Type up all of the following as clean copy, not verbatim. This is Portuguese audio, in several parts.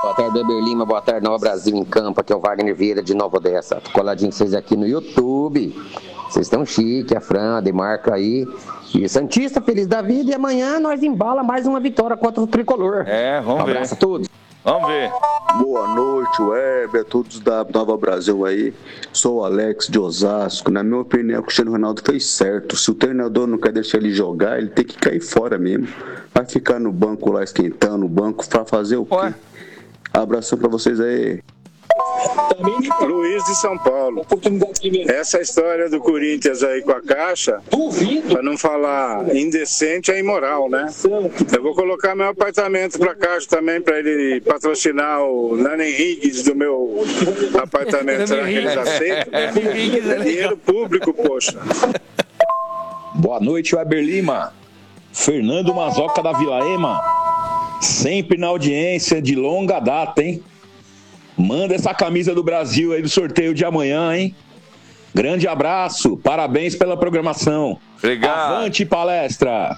Boa tarde, Weber Lima. Boa tarde, Nova Brasil em Campo. Aqui é o Wagner Vieira de Nova Odessa. Tô coladinho com vocês aqui no YouTube. Vocês estão chique, a Fran, a Demarco aí. E Santista, feliz da vida. E amanhã nós embala mais uma vitória contra o Tricolor. Vamos ver. Abraço a todos. Vamos ver. Boa noite, Weber, todos da Nova Brasil aí. Sou o Alex de Osasco. Na minha opinião, o Cristiano Ronaldo fez certo. Se o treinador não quer deixar ele jogar, ele tem que cair fora mesmo. Vai ficar no banco lá, esquentando o banco, pra fazer o quê? Abração pra vocês aí. Luiz de São Paulo. Essa história do Corinthians aí com a Caixa, para não falar indecente, é imoral, né? Eu vou colocar meu apartamento para Caixa também, para ele patrocinar o Nani Higgs do meu apartamento. Será que eles aceitam? É dinheiro público, poxa. Boa noite, Weber Lima. Fernando Mazoca da Vila Ema. Sempre na audiência de longa data, hein? Manda essa camisa do Brasil aí do sorteio de amanhã, hein? Grande abraço, parabéns pela programação. Obrigado. Avante, palestra.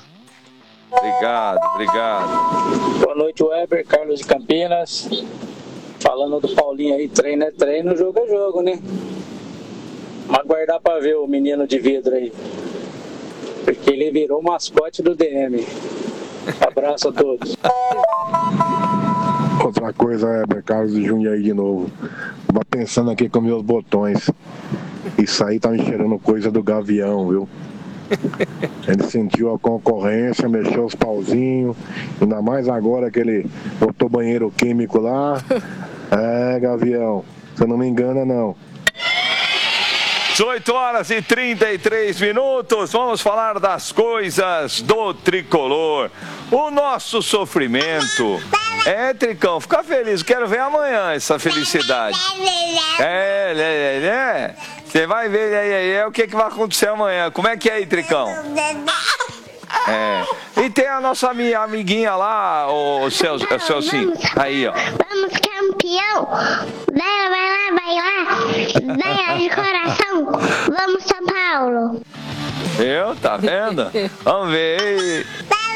Obrigado. Boa noite, Weber, Carlos de Campinas. Falando do Paulinho aí, treino é treino, jogo é jogo, né? Vamos aguardar pra ver o menino de vidro aí. Porque ele virou o mascote do DM. Abraço a todos. Outra coisa, Carlos de Jundiaí de novo. Tava pensando aqui com meus botões. Isso aí tá me cheirando coisa do Gavião, viu? Ele sentiu a concorrência, mexeu os pauzinhos. Ainda mais agora que ele botou banheiro químico lá. Gavião, você não me engana, não. 18h33. Vamos falar das coisas do Tricolor. O nosso sofrimento. Tricão, fica feliz. Quero ver amanhã essa felicidade. Você vai ver aí o que vai acontecer amanhã. Como é que é aí, Tricão? E tem a nossa amiguinha lá, o Celcinho. Aí, ó. Vamos, campeão! Vai lá de coração! Vamos, São Paulo! Tá vendo? Vamos ver.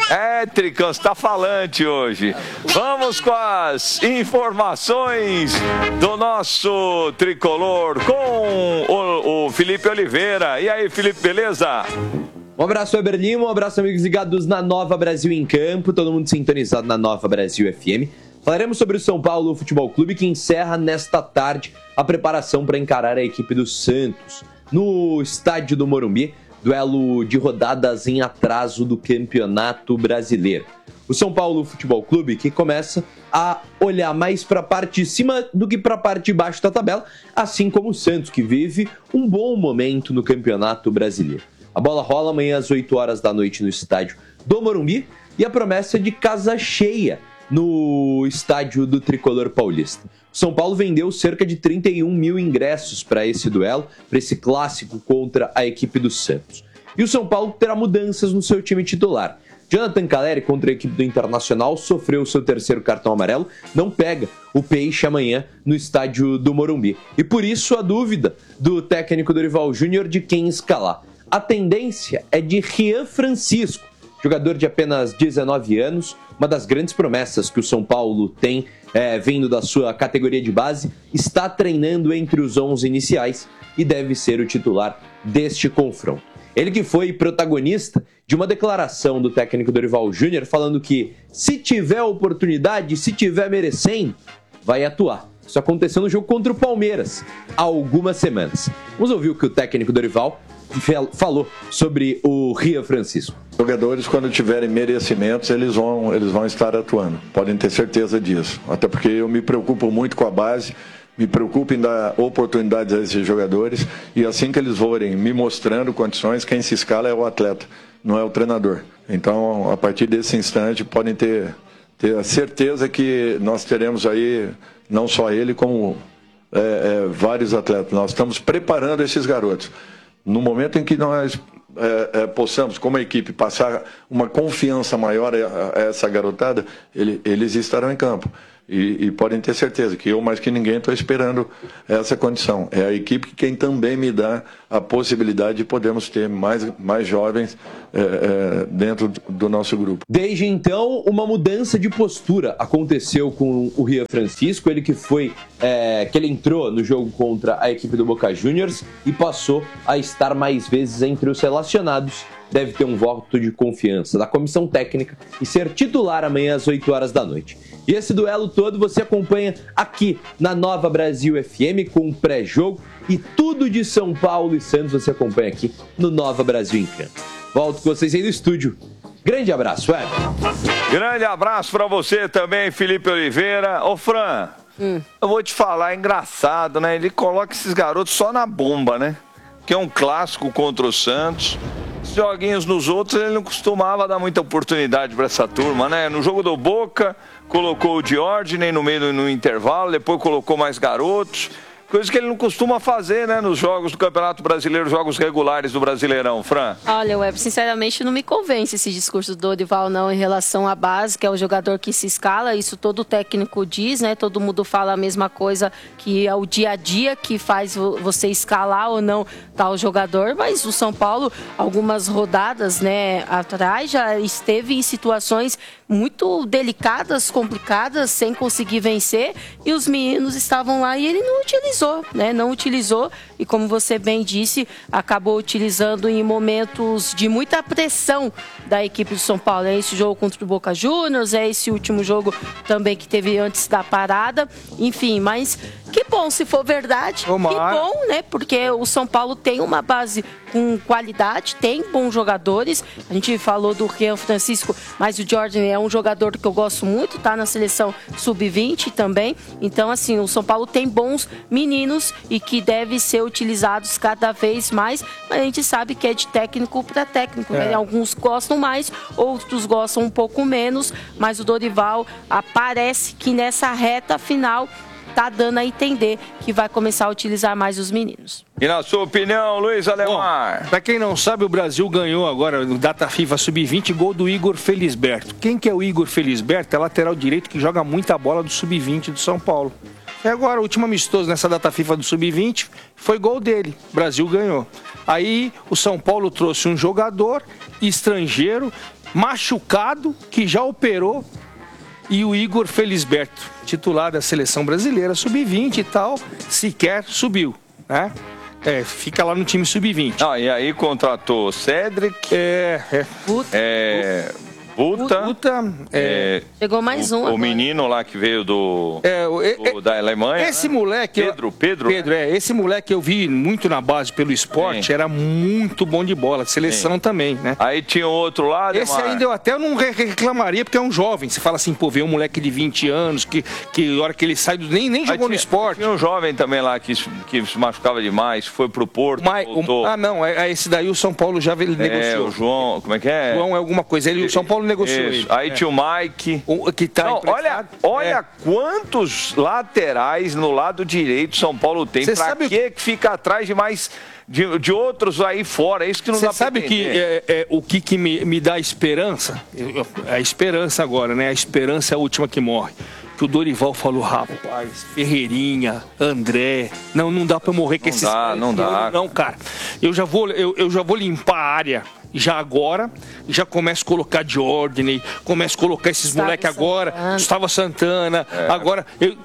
Tricão, você tá falante hoje. Vamos com as informações do nosso Tricolor com o Felipe Oliveira. E aí, Felipe, beleza? Um abraço, Weber Lima, um abraço, amigos ligados na Nova Brasil em Campo, todo mundo sintonizado na Nova Brasil FM. Falaremos sobre o São Paulo Futebol Clube, que encerra nesta tarde a preparação para encarar a equipe do Santos no estádio do Morumbi, duelo de rodadas em atraso do Campeonato Brasileiro. O São Paulo Futebol Clube que começa a olhar mais para a parte de cima do que para a parte de baixo da tabela, assim como o Santos, que vive um bom momento no Campeonato Brasileiro. A bola rola amanhã às 8 horas da noite no estádio do Morumbi e a promessa de casa cheia no estádio do Tricolor Paulista. O São Paulo vendeu cerca de 31 mil ingressos para esse duelo, para esse clássico contra a equipe do Santos. E o São Paulo terá mudanças no seu time titular. Jonathan Calleri, contra a equipe do Internacional, sofreu seu terceiro cartão amarelo, não pega o Peixe amanhã no estádio do Morumbi. E por isso a dúvida do técnico Dorival Júnior de quem escalar. A tendência é de Rian Francisco, jogador de apenas 19 anos, uma das grandes promessas que o São Paulo tem vindo da sua categoria de base, está treinando entre os 11 iniciais e deve ser o titular deste confronto. Ele que foi protagonista de uma declaração do técnico Dorival Júnior falando que se tiver oportunidade, se tiver merecendo, vai atuar. Isso aconteceu no jogo contra o Palmeiras há algumas semanas. Vamos ouvir o que o técnico Dorival falou sobre o Rian Francisco. Jogadores, quando tiverem merecimentos, eles vão estar atuando. Podem ter certeza disso. Até porque eu me preocupo muito com a base, me preocupo em dar oportunidades a esses jogadores e assim que eles forem me mostrando condições, quem se escala é o atleta, não é o treinador. Então, a partir desse instante, podem ter a certeza que nós teremos aí, não só ele, como vários atletas. Nós estamos preparando esses garotos. No momento em que nós possamos, como equipe, passar uma confiança maior a essa garotada, eles estarão em campo. E podem ter certeza que eu, mais que ninguém, estou esperando essa condição. É a equipe quem também me dá a possibilidade de podermos ter mais jovens dentro do nosso grupo. Desde então, uma mudança de postura aconteceu com o Rian Francisco, ele que ele entrou no jogo contra a equipe do Boca Juniors e passou a estar mais vezes entre os relacionados. Deve ter um voto de confiança da comissão técnica e ser titular amanhã às 8 horas da noite. E esse duelo todo você acompanha aqui na Nova Brasil FM com o pré-jogo e tudo de São Paulo e Santos você acompanha aqui no Nova Brasil em Campo. Volto com vocês aí no estúdio. Grande abraço, Weber. Grande abraço pra você também, Felipe Oliveira. Ô, Fran, eu vou te falar, é engraçado, né? Ele coloca esses garotos só na bomba, né? Que é um clássico contra o Santos. Joguinhos nos outros, ele não costumava dar muita oportunidade para essa turma, né? No jogo do Boca, colocou o Diordney no meio no intervalo, depois colocou mais garotos. Coisa que ele não costuma fazer, né, nos jogos do Campeonato Brasileiro, jogos regulares do Brasileirão, Fran. Olha, Web, sinceramente não me convence esse discurso do Dorival não em relação à base, que é o jogador que se escala, isso todo técnico diz, né, todo mundo fala a mesma coisa, que é o dia a dia que faz você escalar ou não tal jogador, mas o São Paulo, algumas rodadas, né, atrás, já esteve em situações muito delicadas, complicadas, sem conseguir vencer, e os meninos estavam lá e ele não utilizou, né? Não utilizou, e como você bem disse, acabou utilizando em momentos de muita pressão da equipe do São Paulo. É esse jogo contra o Boca Juniors, é esse último jogo também que teve antes da parada, enfim, mas que bom se for verdade, que bom, né? Porque o São Paulo tem uma base com qualidade, tem bons jogadores, a gente falou do Rian Francisco, mas o Jordan é um jogador que eu gosto muito, tá na seleção sub-20 também, então assim, o São Paulo tem bons meninos e que devem ser utilizados cada vez mais, mas a gente sabe que é de técnico para técnico, né? Alguns gostam mais, outros gostam um pouco menos, mas o Dorival parece que nessa reta final tá dando a entender que vai começar a utilizar mais os meninos. E na sua opinião, Luiz Alemar? Para quem não sabe, o Brasil ganhou agora no Data FIFA Sub-20 gol do Igor Felisberto. Quem que é o Igor Felisberto? É lateral direito que joga muita bola do Sub-20 do São Paulo. E agora, o último amistoso nessa Data FIFA do Sub-20 foi gol dele. O Brasil ganhou. Aí o São Paulo trouxe um jogador estrangeiro, machucado, que já operou, e o Igor Felisberto, titular da seleção brasileira, sub-20 e tal, sequer subiu, né? Fica lá no time sub-20. E aí contratou Cedric, Buta, chegou mais um. O menino lá que veio da Alemanha. Esse moleque. Pedro. Esse moleque eu vi muito na base pelo esporte, era muito bom de bola, de seleção também, né? Aí tinha outro lá, esse ainda eu até não reclamaria, porque é um jovem. Você fala assim, pô, vê um moleque de 20 anos, que a hora que ele sai, nem jogou no esporte. Tinha um jovem também lá que se machucava demais, foi pro Porto, voltou. Esse daí o São Paulo já negociou. O João, como é que é? João é alguma coisa, o São Paulo negociou ele. Aí tinha o Mike. Que tá olha quantos laterais no lado direito São Paulo tem. Pra que fica atrás de mais de outros aí fora? É isso que não dá pra entender. Você sabe o que me dá esperança? A esperança agora, né? A esperança é a última que morre. Que o Dorival falou, rapaz, Ferreirinha, André, não dá pra morrer com esses caras. Não dá. Não, cara. Eu já vou limpar a área. Já agora, já começo a colocar Jordan, começo a colocar esses moleques agora, Gustavo Santana, agora,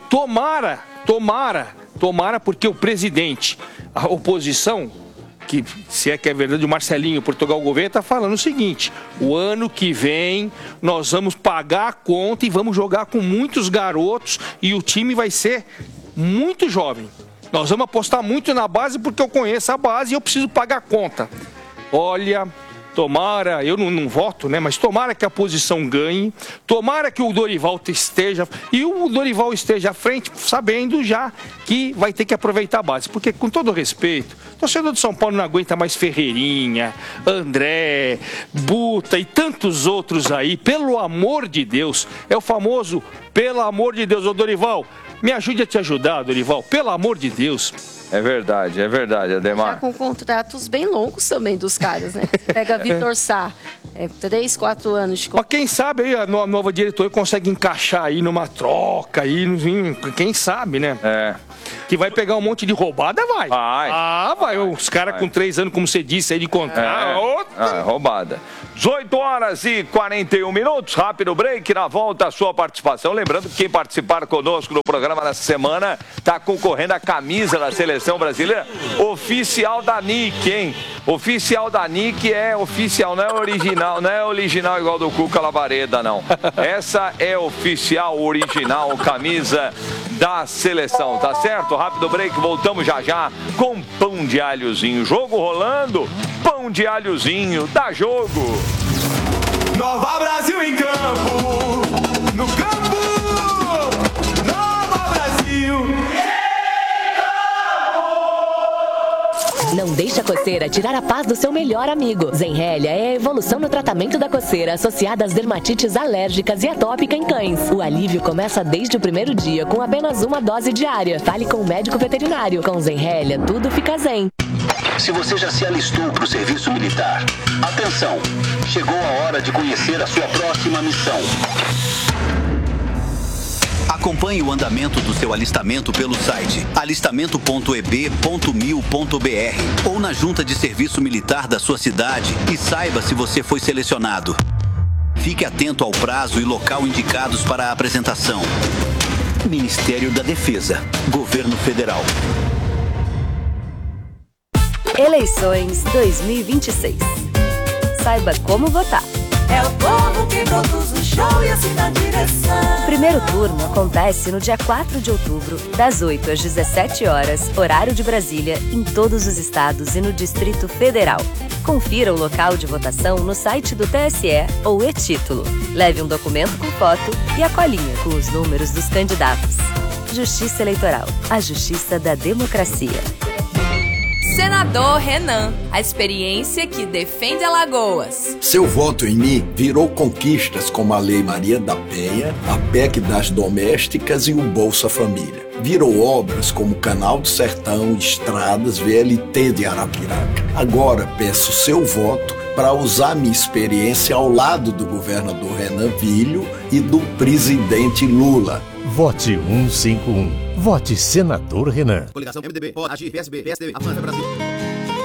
tomara, porque o presidente, a oposição, que se é que é verdade, o Marcelinho, Portugal Gouveia, está falando o seguinte, o ano que vem nós vamos pagar a conta e vamos jogar com muitos garotos e o time vai ser muito jovem. Nós vamos apostar muito na base porque eu conheço a base e eu preciso pagar a conta. Olha, tomara, eu não voto, né? Mas tomara que a posição ganhe, tomara que o Dorival esteja à frente, sabendo já que vai ter que aproveitar a base. Porque, com todo respeito, o torcedor do São Paulo não aguenta mais Ferreirinha, André, Buta e tantos outros aí. Pelo amor de Deus, é o famoso, pelo amor de Deus, ô Dorival, Me ajude a te ajudar, Dorival, pelo amor de Deus. É verdade, Ademar. Tá com contratos bem longos também dos caras, né? Pega Vitor Sá, 3, 4 anos de Mas quem sabe aí a nova diretoria consegue encaixar aí numa troca aí, quem sabe, né? Que vai pegar um monte de roubada, vai. Vai. Os caras com 3 anos, como você disse, aí de contrato. Roubada. 18 horas e 41 minutos, rápido break, na volta a sua participação. Lembrando que quem participar conosco no programa nessa semana está concorrendo à camisa da Seleção Brasileira oficial da Nick, hein? Oficial da Nick é oficial, não é original igual do Cuca Lavareda, não. Essa é oficial, original, camisa da seleção, tá certo? Rápido break, voltamos já com pão de alhozinho. Jogo rolando, pão de alhozinho, dá jogo. Nova Brasil em campo, no campo, Nova Brasil. Não deixe a coceira tirar a paz do seu melhor amigo. Zenrelia é a evolução no tratamento da coceira associada às dermatites alérgicas e atópica em cães. O alívio começa desde o primeiro dia com apenas uma dose diária. Fale com o médico veterinário. Com Zenrelia, tudo fica zen. Se você já se alistou para o serviço militar, atenção! Chegou a hora de conhecer a sua próxima missão. Acompanhe o andamento do seu alistamento pelo site alistamento.eb.mil.br ou na junta de serviço militar da sua cidade e saiba se você foi selecionado. Fique atento ao prazo e local indicados para a apresentação. Ministério da Defesa, Governo Federal. Eleições 2026. Saiba como votar. É o povo que produz o show e assim dá direção. O primeiro turno acontece no dia 4 de outubro, das 8 às 17 horas, horário de Brasília, em todos os estados e no Distrito Federal. Confira o local de votação no site do TSE ou e-título. Leve um documento com foto e a colinha com os números dos candidatos. Justiça Eleitoral, a justiça da democracia. Senador Renan, a experiência que defende Alagoas. Seu voto em mim virou conquistas como a Lei Maria da Penha, a PEC das domésticas e o Bolsa Família. Virou obras como Canal do Sertão, estradas, VLT de Arapiraca. Agora peço seu voto para usar minha experiência ao lado do governador Renan Vilho e do presidente Lula. Vote 151. Vote Senador Renan. Coligação MDB, POD, PSB, PSDB, Avança Brasil.